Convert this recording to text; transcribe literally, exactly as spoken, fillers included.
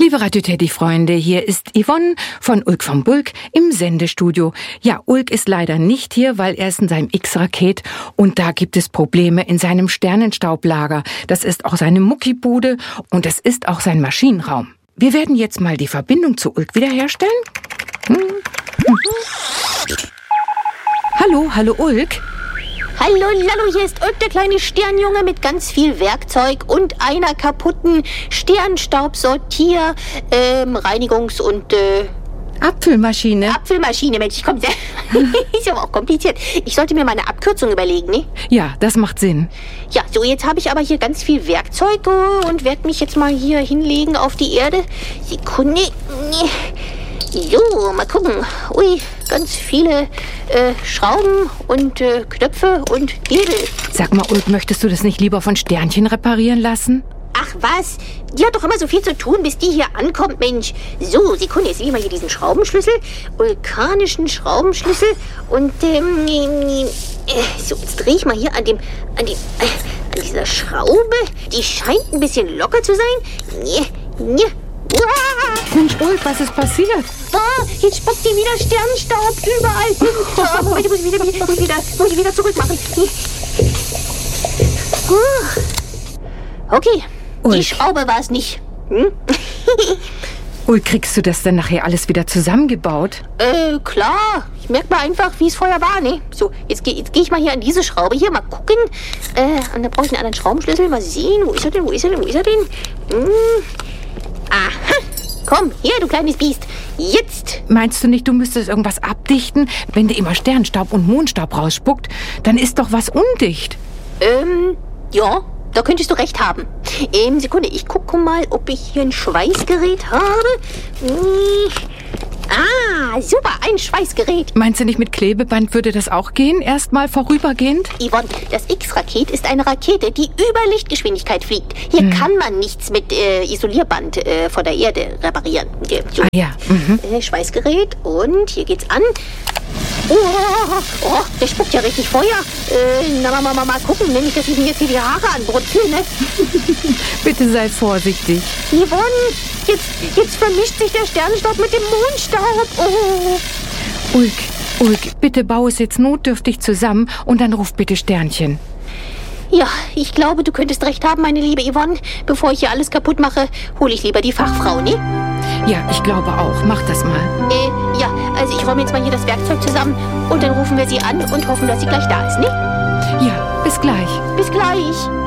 Liebe Radio Teddy-Freunde, hier ist Yvonne von Ulk vom Bulk im Sendestudio. Ja, Ulk ist leider nicht hier, weil er ist in seinem X-Raket und da gibt es Probleme in seinem Sternenstaublager. Das ist auch seine Muckibude und das ist auch sein Maschinenraum. Wir werden jetzt mal die Verbindung zu Ulk wiederherstellen. Hm. Hm. Hallo, hallo Ulk. Hallo, Lallo, hier ist Ulk, der kleine Sternjunge mit ganz viel Werkzeug und einer kaputten Sternstaubsortier, ähm, Reinigungs- und, äh... Apfelmaschine. Apfelmaschine, Mensch, ich komm sehr... Ist aber auch kompliziert. Ich sollte mir mal eine Abkürzung überlegen, ne? Ja, das macht Sinn. Ja, so, jetzt habe ich aber hier ganz viel Werkzeug und werde mich jetzt mal hier hinlegen auf die Erde. Sekunde. So, mal gucken. Ui, ganz viele äh, Schrauben und äh, Knöpfe und Hebel. Sag mal, Ulk, möchtest du das nicht lieber von Sternchen reparieren lassen? Ach was, die hat doch immer so viel zu tun, bis die hier ankommt, Mensch. So, Sekunde, jetzt sehe ich mal hier diesen Schraubenschlüssel, vulkanischen Schraubenschlüssel und ähm, äh, so, jetzt drehe ich mal hier an dem, an dem, äh, an dieser Schraube. Die scheint ein bisschen locker zu sein. Nee, nee. Mensch, Ulk, was ist passiert? Oh, jetzt spuckt die wieder Sternenstaub überall hin. Oh, Moment, muss ich wieder, muss ich wieder, muss ich wieder zurück machen. Okay, Ulk. Die Schraube war es nicht. Hm? Ulk, kriegst du das denn nachher alles wieder zusammengebaut? Äh, klar. Ich merke mal einfach, wie es vorher war, ne? So, jetzt gehe jetzt geh ich mal hier an diese Schraube hier, mal gucken. Äh, und dann brauche ich einen anderen Schraubenschlüssel. Mal sehen, wo ist er denn, wo ist er denn, wo ist er denn? Hm. Aha, komm, hier, du kleines Biest. Jetzt. Meinst du nicht, du müsstest irgendwas abdichten? Wenn der immer Sternstaub und Mondstaub rausspuckt, dann ist doch was undicht. Ähm, ja, da könntest du recht haben. Ähm, Sekunde, ich gucke mal, ob ich hier ein Schweißgerät habe. Hm. Ah, super, ein Schweißgerät. Meinst du nicht, mit Klebeband würde das auch gehen? Erstmal vorübergehend? Yvonne, das X-Raket ist eine Rakete, die über Lichtgeschwindigkeit fliegt. Hier hm. kann man nichts mit äh, Isolierband äh, von der Erde reparieren. So. Ah ja. Mhm. Äh, Schweißgerät und hier geht's an. Oh, oh, der spuckt ja richtig Feuer. Äh, na, mal, mal, mal gucken, wenn ich, dass ich mir jetzt hier die Haare anbrutzel, ne? Bitte sei vorsichtig. Yvonne, jetzt, jetzt vermischt sich der Sternenstaub mit dem Mondstaub. Oh. Ulk, Ulk, bitte bau es jetzt notdürftig zusammen und dann ruf bitte Sternchen. Ja, ich glaube, du könntest recht haben, meine liebe Yvonne. Bevor ich hier alles kaputt mache, hole ich lieber die Fachfrau, ne? Ja, ich glaube auch. Mach das mal. Äh, ja, also ich räume jetzt mal hier das Werkzeug zusammen und dann rufen wir sie an und hoffen, dass sie gleich da ist, ne? Ja, bis gleich. Bis gleich.